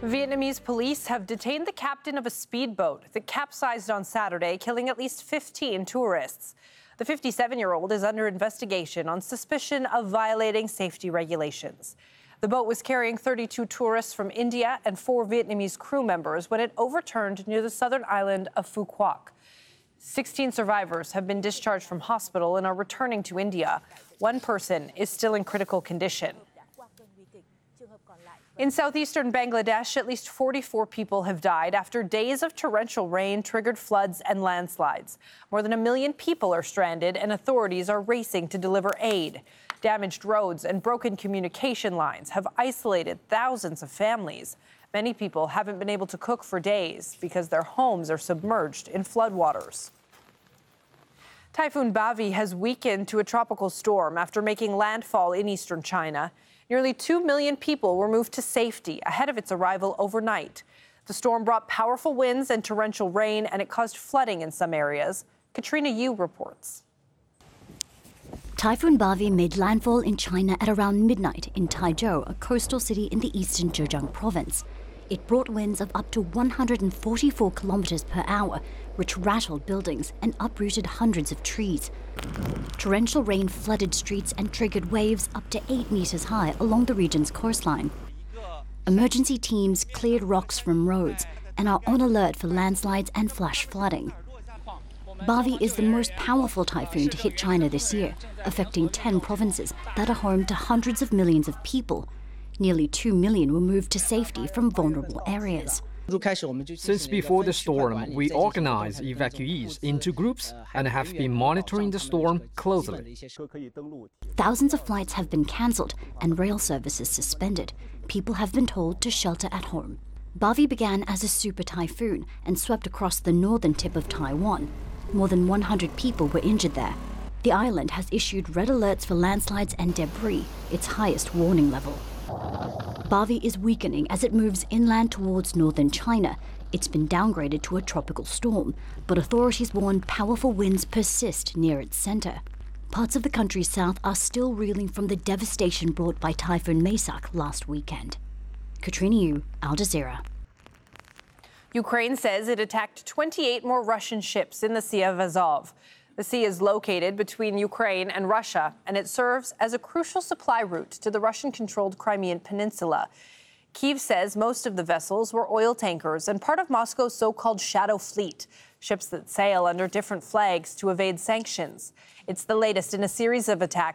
Vietnamese police have detained the captain of a speedboat that capsized on Saturday, killing at least 15 tourists. The 57-year-old is under investigation on suspicion of violating safety regulations. The boat was carrying 32 tourists from India and 4 Vietnamese crew members when it overturned near the southern island of Phu Quoc. 16 survivors have been discharged from hospital and are returning to India. One person is still in critical condition. In southeastern Bangladesh, at least 44 people have died after days of torrential rain triggered floods and landslides. More than 1 million people are stranded, and authorities are racing to deliver aid. Damaged roads and broken communication lines have isolated thousands of families. Many people haven't been able to cook for days because their homes are submerged in floodwaters. Typhoon Bavi has weakened to a tropical storm after making landfall in eastern China. Nearly 2 million people were moved to safety ahead of its arrival overnight. The storm brought powerful winds and torrential rain, and it caused flooding in some areas. Katrina Yu reports. Typhoon Bavi made landfall in China at around midnight in Taizhou, a coastal city in the eastern Zhejiang province. It brought winds of up to 144 kilometers per hour, which rattled buildings and uprooted hundreds of trees. Torrential rain flooded streets and triggered waves up to 8 meters high along the region's coastline. Emergency teams cleared rocks from roads and are on alert for landslides and flash flooding. Bavi is the most powerful typhoon to hit China this year, affecting 10 provinces that are home to hundreds of millions of people. Nearly 2 million were moved to safety from vulnerable areas. Since before the storm, we organized evacuees into groups and have been monitoring the storm closely. Thousands of flights have been cancelled and rail services suspended. People have been told to shelter at home. Bavi began as a super typhoon and swept across the northern tip of Taiwan. More than 100 people were injured there. The island has issued red alerts for landslides and debris, its highest warning level. Bavi is weakening as it moves inland towards northern China. It's been downgraded to a tropical storm, but authorities warn powerful winds persist near its center. Parts of the country's south are still reeling from the devastation brought by Typhoon Maysak last weekend. Katrina Yu, Al Jazeera. Ukraine says it attacked 28 more Russian ships in the Sea of Azov. The sea is located between Ukraine and Russia, and it serves as a crucial supply route to the Russian-controlled Crimean Peninsula. Kyiv says most of the vessels were oil tankers and part of Moscow's so-called shadow fleet, ships that sail under different flags to evade sanctions. It's the latest in a series of attacks